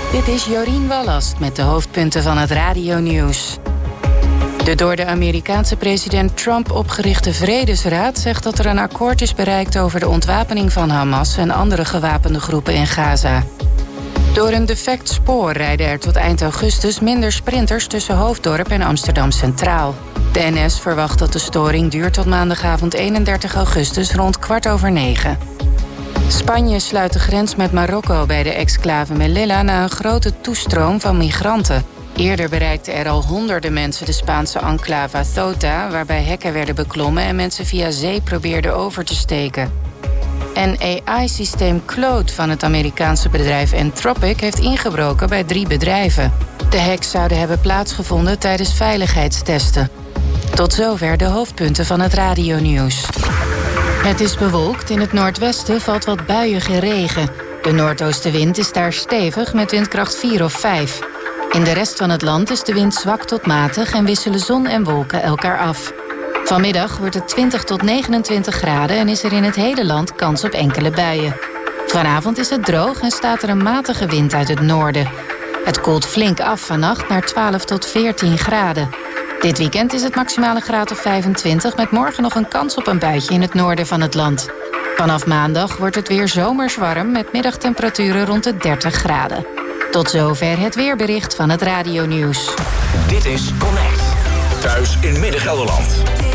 Dit is Jorien Wallast met de hoofdpunten van het radionieuws. De door de Amerikaanse president Trump opgerichte Vredesraad zegt dat er een akkoord is bereikt over de ontwapening van Hamas en andere gewapende groepen in Gaza. Door een defect spoor rijden er tot eind augustus minder sprinters tussen Hoofddorp en Amsterdam Centraal. De NS verwacht dat de storing duurt tot maandagavond 31 augustus rond 9:15. Spanje sluit de grens met Marokko bij de exclave Melilla na een grote toestroom van migranten. Eerder bereikten er al honderden mensen de Spaanse enclave Ceuta, waarbij hekken werden beklommen en mensen via zee probeerden over te steken. En AI-systeem Claude van het Amerikaanse bedrijf Anthropic heeft ingebroken bij 3 bedrijven. De hacks zouden hebben plaatsgevonden tijdens veiligheidstesten. Tot zover de hoofdpunten van het radionieuws. Het is bewolkt. In het noordwesten valt wat buiige regen. De noordoostenwind is daar stevig met windkracht 4 of 5. In de rest van het land is de wind zwak tot matig en wisselen zon en wolken elkaar af. Vanmiddag wordt het 20 tot 29 graden en is er in het hele land kans op enkele buien. Vanavond is het droog en staat er een matige wind uit het noorden. Het koelt flink af vannacht naar 12 tot 14 graden. Dit weekend is het maximale graad of 25... met morgen nog een kans op een buitje in het noorden van het land. Vanaf maandag wordt het weer zomers warm met middagtemperaturen rond de 30 graden. Tot zover het weerbericht van het radionieuws. Dit is Connect. Thuis in Midden-Gelderland.